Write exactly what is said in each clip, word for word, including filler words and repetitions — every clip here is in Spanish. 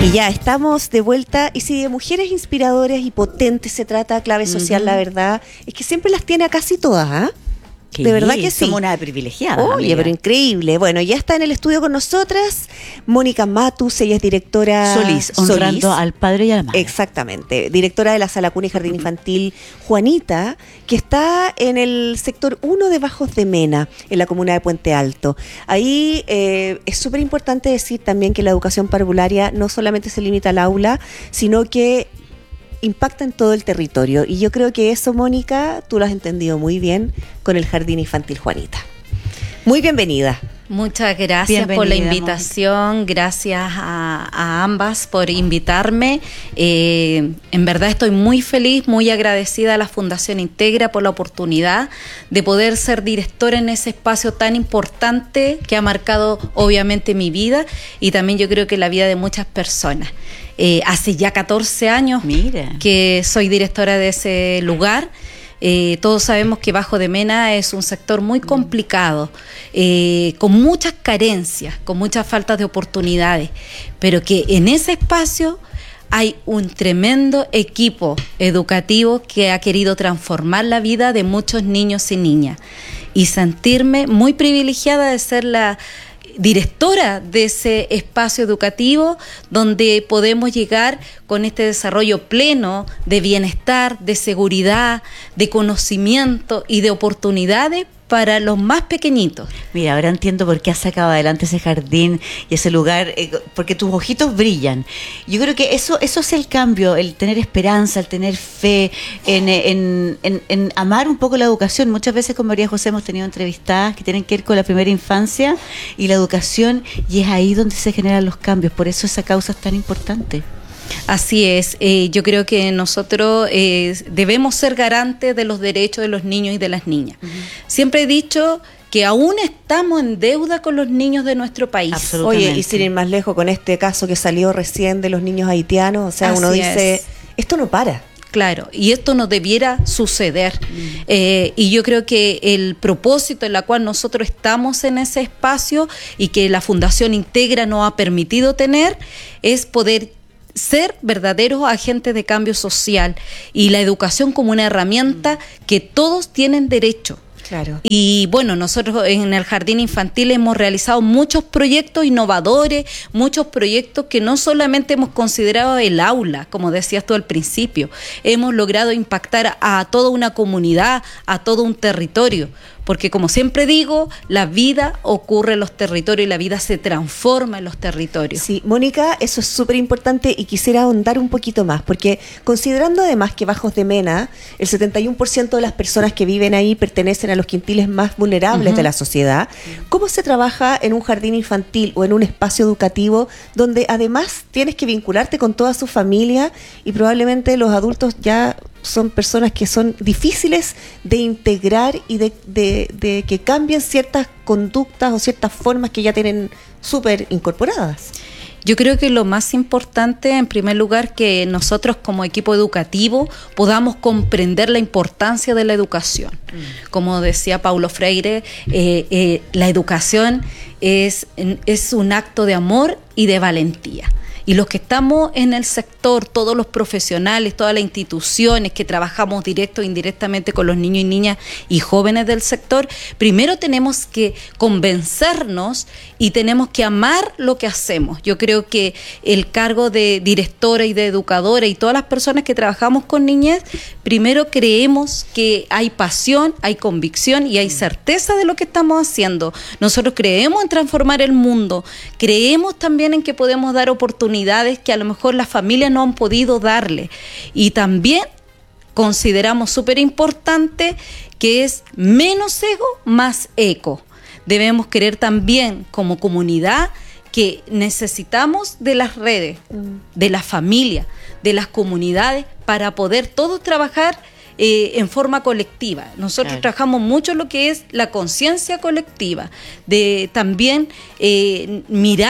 Y ya estamos de vuelta, y si de mujeres inspiradoras y potentes se trata, Clave Social, uh-huh. la verdad es que siempre las tiene a casi todas, ¿ah? ¿eh? Que de verdad que sí. Somos una privilegiada. Oye, amiga. Pero increíble. Bueno, ya está en el estudio con nosotras Mónica Matus, ella es directora... Solís, honrando Solís. Al padre y a la madre. Exactamente. Directora de la Sala Cuna y Jardín uh-huh. Infantil Juanita, que está en el sector uno de Bajos de Mena, en la comuna de Puente Alto. Ahí eh, es súper importante decir también que la educación parvularia no solamente se limita al aula, sino que impacta en todo el territorio. Y yo creo que eso, Mónica, tú lo has entendido muy bien con el Jardín Infantil Juanita. Muy bienvenida. Muchas gracias Bienvenida, por la invitación, Mónica. Gracias a, a ambas por invitarme. Eh, en verdad estoy muy feliz, muy agradecida a la Fundación Integra por la oportunidad de poder ser directora en ese espacio tan importante que ha marcado obviamente mi vida y también yo creo que la vida de muchas personas. Eh, hace ya catorce años Mira. que soy directora de ese lugar. Eh, todos sabemos que Bajo de Mena es un sector muy complicado, eh, con muchas carencias, con muchas faltas de oportunidades, pero que en ese espacio hay un tremendo equipo educativo que ha querido transformar la vida de muchos niños y niñas. Y sentirme muy privilegiada de ser la directora de ese espacio educativo donde podemos llegar con este desarrollo pleno de bienestar, de seguridad, de conocimiento y de oportunidades para los más pequeñitos. Mira, ahora entiendo por qué has sacado adelante ese jardín y ese lugar, eh, porque tus ojitos brillan. Yo creo que eso eso es el cambio, el tener esperanza, el tener fe, en, en, en, en amar un poco la educación. Muchas veces con María José hemos tenido entrevistadas que tienen que ver con la primera infancia y la educación, y es ahí donde se generan los cambios. Por eso esa causa es tan importante. Así es, eh, yo creo que nosotros eh, debemos ser garantes de los derechos de los niños y de las niñas. Uh-huh. Siempre he dicho que aún estamos en deuda con los niños de nuestro país. Oye, y sin ir más lejos con este caso que salió recién de los niños haitianos, o sea, Así uno dice, es. esto no para. Claro, y esto no debiera suceder. Mm. Eh, y yo creo que el propósito en la cual nosotros estamos en ese espacio y que la Fundación Integra nos ha permitido tener es poder ser verdaderos agentes de cambio social y la educación como una herramienta que todos tienen derecho. Claro. Y bueno, nosotros en el Jardín Infantil hemos realizado muchos proyectos innovadores, muchos proyectos que no solamente hemos considerado el aula, como decías tú al principio, hemos logrado impactar a toda una comunidad, a todo un territorio. Porque como siempre digo, la vida ocurre en los territorios y la vida se transforma en los territorios. Sí, Mónica, eso es súper importante y quisiera ahondar un poquito más, porque considerando además que Bajos de Mena, el setenta y uno por ciento de las personas que viven ahí pertenecen a los quintiles más vulnerables uh-huh. de la sociedad, ¿cómo se trabaja en un jardín infantil o en un espacio educativo donde además tienes que vincularte con toda su familia y probablemente los adultos ya son personas que son difíciles de integrar y de, de, de que cambien ciertas conductas o ciertas formas que ya tienen súper incorporadas? Yo creo que lo más importante, en primer lugar, que nosotros como equipo educativo podamos comprender la importancia de la educación. Mm. Como decía Paulo Freire, eh, eh, la educación es, es un acto de amor y de valentía. Y los que estamos en el sector, todos los profesionales, todas las instituciones que trabajamos directo e indirectamente con los niños y niñas y jóvenes del sector, primero tenemos que convencernos y tenemos que amar lo que hacemos. Yo creo que el cargo de directora y de educadora y todas las personas que trabajamos con niñez, primero creemos que hay pasión, hay convicción y hay certeza de lo que estamos haciendo. Nosotros creemos en transformar el mundo, creemos también en que podemos dar oportunidades que a lo mejor las familias no han podido darle, y también consideramos súper importante que es menos ego, más eco. Debemos querer también como comunidad que necesitamos de las redes, de la familia, de las comunidades para poder todos trabajar Eh, en forma colectiva. Nosotros claro. trabajamos mucho lo que es la conciencia colectiva, de también eh, mirar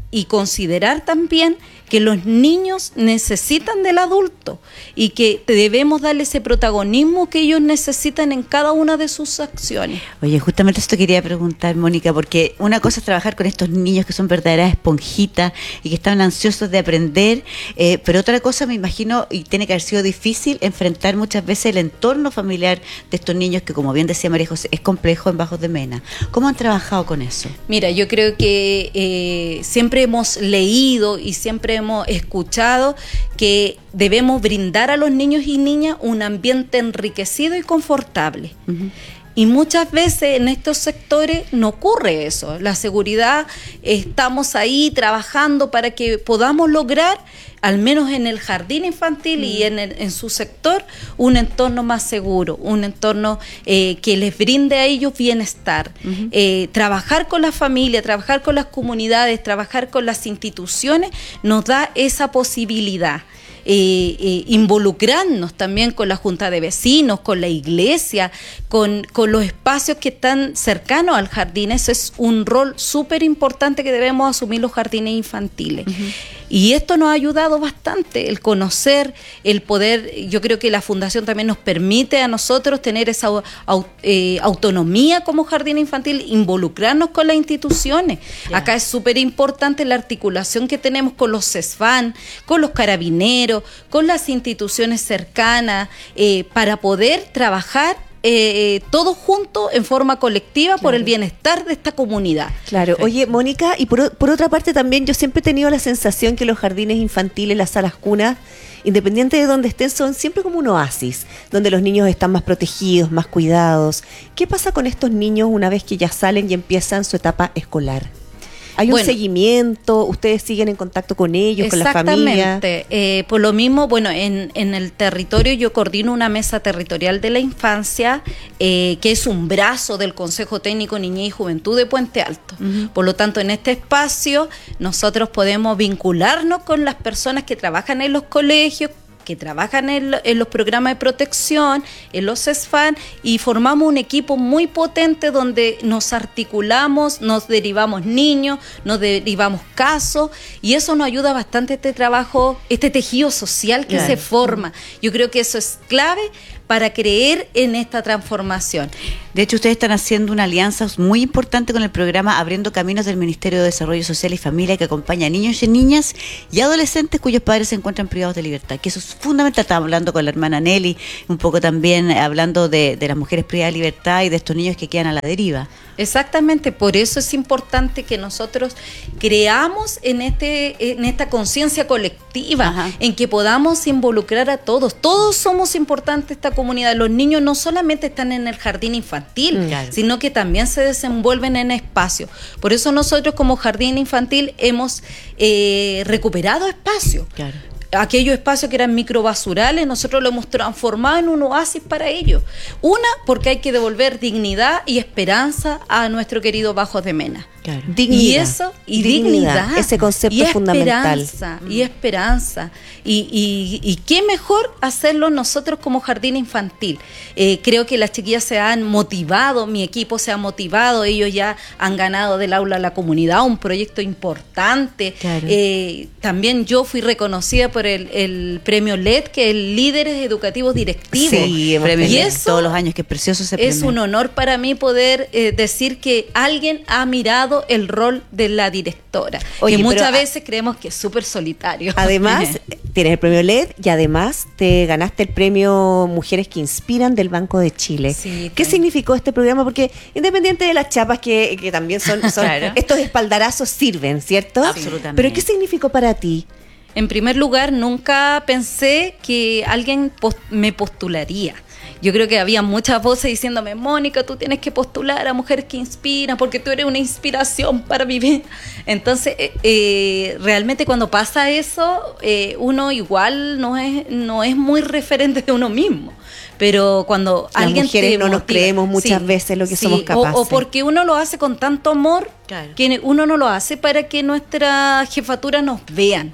y considerar también que los niños necesitan del adulto y que debemos darle ese protagonismo que ellos necesitan en cada una de sus acciones. Oye, justamente esto quería preguntar, Mónica, porque una cosa es trabajar con estos niños que son verdaderas esponjitas y que están ansiosos de aprender, eh, pero otra cosa me imagino, y tiene que haber sido difícil, enfrentar muchas veces el entorno familiar de estos niños que, como bien decía María José, es complejo en Bajos de Mena. ¿Cómo han trabajado con eso? Mira, yo creo que eh, siempre hemos leído y siempre hemos escuchado que debemos brindar a los niños y niñas un ambiente enriquecido y confortable. Uh-huh. Y muchas veces en estos sectores no ocurre eso. La seguridad, estamos ahí trabajando para que podamos lograr, al menos en el jardín infantil mm. y en, el, en su sector, un entorno más seguro, un entorno eh, que les brinde a ellos bienestar. Uh-huh. Eh, trabajar con la familia, trabajar con las comunidades, trabajar con las instituciones, nos da esa posibilidad. Eh, eh, involucrarnos también con la junta de vecinos, con la iglesia, con, con los espacios que están cercanos al jardín. Ese es un rol súper importante que debemos asumir los jardines infantiles. Uh-huh. Y esto nos ha ayudado bastante, el conocer, el poder. Yo creo que la fundación también nos permite a nosotros tener esa au, eh, autonomía como jardín infantil, involucrarnos con las instituciones. Yeah. Acá es súper importante la articulación que tenemos con los CESFAN, con los carabineros, con las instituciones cercanas, eh, para poder trabajar Eh, todos juntos en forma colectiva, claro, por el bienestar de esta comunidad. Claro. Sí. Oye, Mónica, y por, por otra parte también yo siempre he tenido la sensación que los jardines infantiles, las salas cunas, independiente de donde estén, son siempre como un oasis, donde los niños están más protegidos, más cuidados. ¿Qué pasa con estos niños una vez que ya salen y empiezan su etapa escolar? ¿Hay un bueno, seguimiento? ¿Ustedes siguen en contacto con ellos, con la familia? Exactamente. Eh, por lo mismo, bueno, en, en el territorio yo coordino una mesa territorial de la infancia, eh, que es un brazo del Consejo Técnico Niñez y Juventud de Puente Alto. Uh-huh. Por lo tanto, en este espacio nosotros podemos vincularnos con las personas que trabajan en los colegios, que trabajan en, en los programas de protección, en los CESFAN, y formamos un equipo muy potente donde nos articulamos, nos derivamos niños, nos derivamos casos, y eso nos ayuda bastante, este trabajo, este tejido social que, claro, se forma. Yo creo que eso es clave para creer en esta transformación. De hecho, ustedes están haciendo una alianza muy importante con el programa Abriendo Caminos del Ministerio de Desarrollo Social y Familia, que acompaña a niños y niñas y adolescentes cuyos padres se encuentran privados de libertad, que eso es fundamental. Estaba hablando con la hermana Nelly, un poco también hablando de, de las mujeres privadas de libertad y de estos niños que quedan a la deriva. Exactamente, por eso es importante que nosotros creamos en este en esta conciencia colectiva, ajá, en que podamos involucrar a todos. Todos somos importantes esta comunidad. Los niños no solamente están en el jardín infantil, claro, sino que también se desenvuelven en espacios. Por eso nosotros como jardín infantil hemos eh, recuperado espacios. Claro. Aquellos espacios que eran microbasurales, nosotros lo hemos transformado en un oasis para ellos. Una, porque hay que devolver dignidad y esperanza a nuestro querido Bajos de Mena. Claro. Dignidad. Y eso, y dignidad, dignidad ese concepto y es fundamental. Esperanza, y esperanza. Y, y, y qué mejor hacerlo nosotros como jardín infantil. Eh, creo que las chiquillas se han motivado, mi equipo se ha motivado, ellos ya han ganado del aula a la comunidad, un proyecto importante. Claro. Eh, también yo fui reconocida por el, el premio L E D, que es el Líderes Educativos Directivos. Sí, premio y eso todos los años, que es precioso ese premio. Es un honor para mí poder eh, decir que alguien ha mirado el rol de la directora. Oye, que muchas veces creemos que es súper solitario. Además, tienes el premio L E D y además te ganaste el premio Mujeres que Inspiran del Banco de Chile. Sí, ¿qué significó este programa? Porque independiente de las chapas que, que también son, son claro, estos espaldarazos sirven, ¿cierto? Absolutamente. Pero ¿qué significó para ti? En primer lugar, nunca pensé que alguien post- me postularía. Yo creo que había muchas voces diciéndome, Mónica, tú tienes que postular a Mujeres que Inspiran porque tú eres una inspiración para vivir. Entonces, eh, eh, realmente cuando pasa eso, eh, uno igual no es, no es muy referente de uno mismo. Pero cuando las alguien mujeres te no motiva, nos creemos muchas sí, veces lo que sí, somos capaces. O, o porque uno lo hace con tanto amor, claro, que uno no lo hace para que nuestra jefatura nos vean.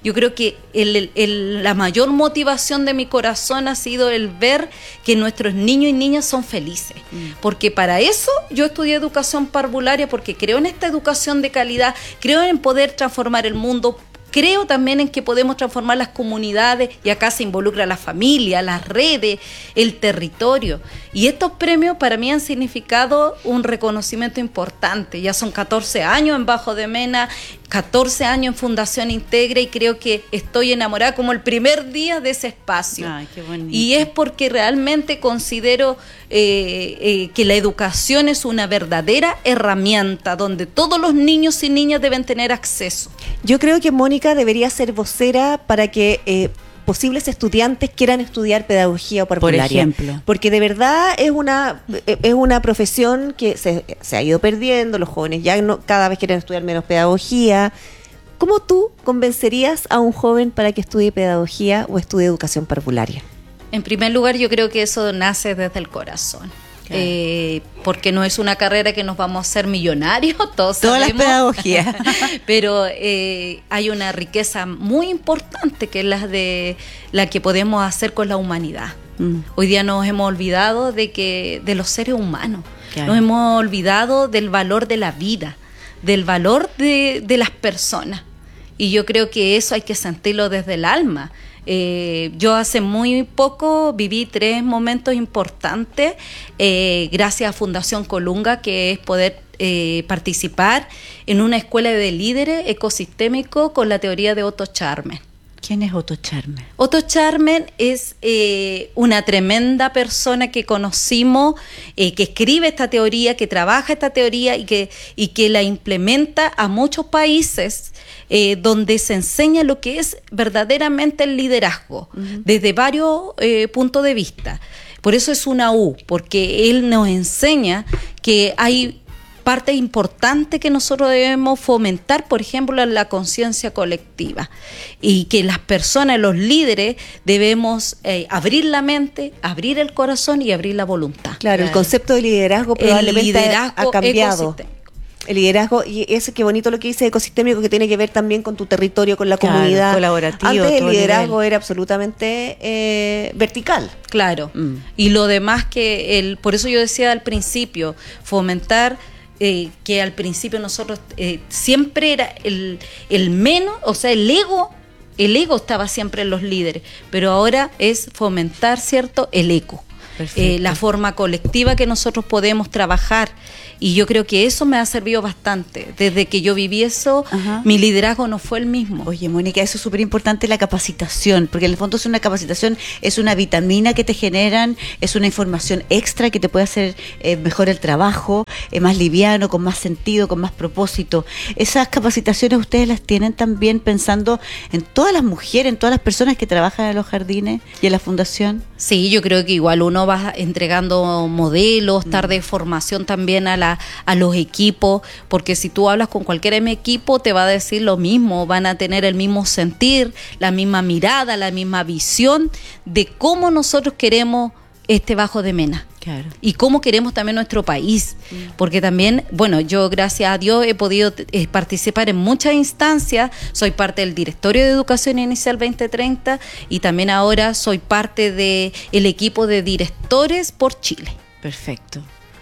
Yo creo que el, el, el, la mayor motivación de mi corazón ha sido el ver que nuestros niños y niñas son felices. Mm. Porque para eso yo estudié educación parvularia, porque creo en esta educación de calidad, creo en poder transformar el mundo. Creo también en que podemos transformar las comunidades, y acá se involucra la familia, las redes, el territorio. Y estos premios para mí han significado un reconocimiento importante. Ya son catorce años en Bajos de Mena, catorce años en Fundación Integra, y creo que estoy enamorada como el primer día de ese espacio. Ay, qué bonito. Y es porque realmente considero eh, eh, que la educación es una verdadera herramienta donde todos los niños y niñas deben tener acceso. Yo creo que Mónica debería ser vocera para que eh, posibles estudiantes quieran estudiar pedagogía o parvularia. Por ejemplo. Porque de verdad es una es una profesión que se, se ha ido perdiendo, los jóvenes ya no, cada vez quieren estudiar menos pedagogía. ¿Cómo tú convencerías a un joven para que estudie pedagogía o estudie educación parvularia? En primer lugar, yo creo que eso nace desde el corazón. Claro. Eh, porque no es una carrera que nos vamos a hacer millonarios, todos Todas sabemos. las pedagogías. Pero eh, hay una riqueza muy importante que es la de la que podemos hacer con la humanidad. Mm. Hoy día nos hemos olvidado de que de los seres humanos. Claro. Nos hemos olvidado del valor de la vida, del valor de, de las personas. Y yo creo que eso hay que sentirlo desde el alma. Eh, yo hace muy poco viví tres momentos importantes eh, gracias a Fundación Colunga, que es poder eh, participar en una escuela de líderes ecosistémicos con la teoría de Otto Scharmer. ¿Quién es Otto Scharmer? Otto Scharmer es eh, una tremenda persona que conocimos, eh, que escribe esta teoría, que trabaja esta teoría y que, y que la implementa a muchos países eh, donde se enseña lo que es verdaderamente el liderazgo, uh-huh. desde varios eh, puntos de vista. Por eso es una U, porque él nos enseña que hay parte importante que nosotros debemos fomentar, por ejemplo, la conciencia colectiva, y que las personas, los líderes, debemos eh, abrir la mente, abrir el corazón y abrir la voluntad. Claro, claro. El concepto de liderazgo probablemente el liderazgo ha cambiado. El liderazgo, y es que bonito lo que dice ecosistémico, que tiene que ver también con tu territorio, con la claro, comunidad. Colaborativo. Antes el liderazgo nivel. era absolutamente eh, vertical. Claro. Mm. Y lo demás que, el, por eso yo decía al principio, fomentar Eh, que al principio nosotros eh, siempre era el, el menos, o sea, el ego, el ego estaba siempre en los líderes, pero ahora es fomentar, ¿cierto?, el eco, eh, la forma colectiva que nosotros podemos trabajar, y yo creo que eso me ha servido bastante. Desde que yo viví eso, Ajá. mi liderazgo no fue el mismo. Oye, Mónica, eso es súper importante, la capacitación, porque en el fondo es una capacitación, es una vitamina que te generan, es una información extra que te puede hacer eh, mejor el trabajo, eh, más liviano, con más sentido, con más propósito. Esas capacitaciones ustedes las tienen también pensando en todas las mujeres, en todas las personas que trabajan en los jardines y en la fundación. Sí, yo creo que igual uno va entregando modelos, tarde de formación también a la a los equipos, porque si tú hablas con cualquier equipo te va a decir lo mismo, van a tener el mismo sentir, la misma mirada, la misma visión de cómo nosotros queremos este Bajo de Mena. Claro. Y cómo queremos también nuestro país, mm. porque también, bueno, yo gracias a Dios he podido eh, participar en muchas instancias, soy parte del Directorio de Educación Inicial veinte treinta y también ahora soy parte del equipo de directores por Chile. Perfecto.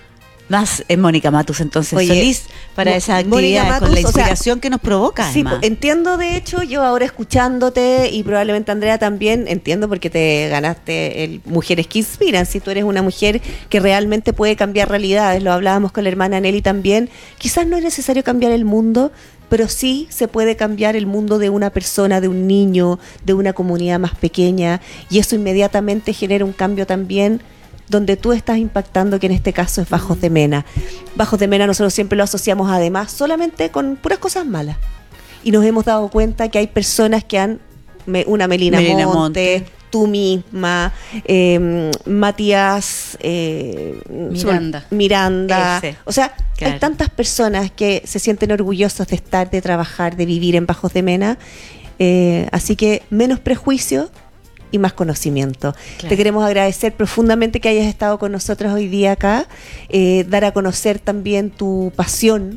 Más eh, Mónica Matus, entonces, Oye, feliz para Mo- esa actividad, Matus, con la inspiración o sea, que nos provoca. Sí, entiendo, de hecho, yo ahora escuchándote, y probablemente Andrea también, entiendo porque te ganaste el Mujeres que Inspiran, si tú eres una mujer que realmente puede cambiar realidades, lo hablábamos con la hermana Nelly también, quizás no es necesario cambiar el mundo, pero sí se puede cambiar el mundo de una persona, de un niño, de una comunidad más pequeña, y eso inmediatamente genera un cambio también donde tú estás impactando, que en este caso es Bajos de Mena. Bajos de Mena nosotros siempre lo asociamos además solamente con puras cosas malas. Y nos hemos dado cuenta que hay personas que han, una Melina, Melina Monte, Monte, tú misma, eh, Matías eh, Miranda. Miranda. Ese. O sea, claro. hay tantas personas que se sienten orgullosos de estar, de trabajar, de vivir en Bajos de Mena. Eh, así que menos prejuicio y más conocimiento. Claro. Te queremos agradecer profundamente que hayas estado con nosotros hoy día acá, eh, dar a conocer también tu pasión,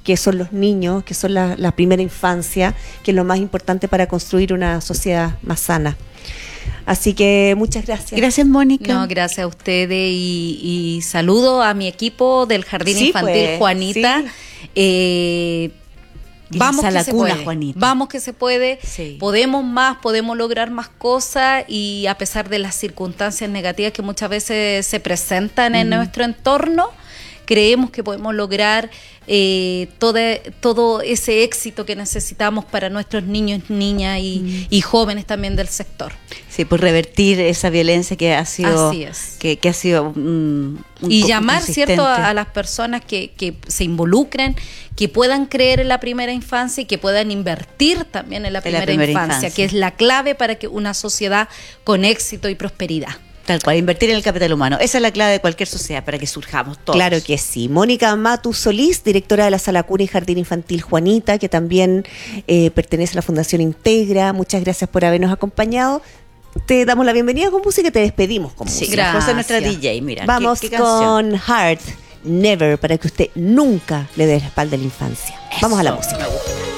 que son los niños, que son la, la primera infancia, que es lo más importante para construir una sociedad más sana. Así que muchas gracias. Gracias, Mónica. No, gracias a ustedes y, y saludo a mi equipo del Jardín Sí, Infantil pues, Juanita. sí. Eh, Y vamos a que la se cuna, puede. Juanita. Vamos que se puede. Sí. Podemos más, podemos lograr más cosas y a pesar de las circunstancias negativas que muchas veces se presentan en nuestro entorno, creemos que podemos lograr eh, todo, todo ese éxito que necesitamos para nuestros niños, niñas y, y jóvenes también del sector. Sí, por revertir esa violencia que ha sido, Así es. que, que ha sido un, un Y co- llamar, consistente. ¿cierto?, a, a las personas que, que se involucren, que puedan creer en la primera infancia y que puedan invertir también en la En la primera, primera infancia, infancia. que es la clave para que una sociedad con éxito y prosperidad. Tal cual, invertir en el capital humano. Esa es la clave de cualquier sociedad para que surjamos todos. Claro que sí. Mónica Matu Solís, directora de la Sala Cuna y Jardín Infantil Juanita, que también eh, pertenece a la Fundación Integra. Muchas gracias por habernos acompañado. Te damos la bienvenida con música y te despedimos con Sí, música. gracias. José, nuestra D J, mira. Vamos ¿qué, qué canción? con Heart Never, para que usted nunca le dé la espalda a la infancia. Vamos a la Eso, música. me gusta.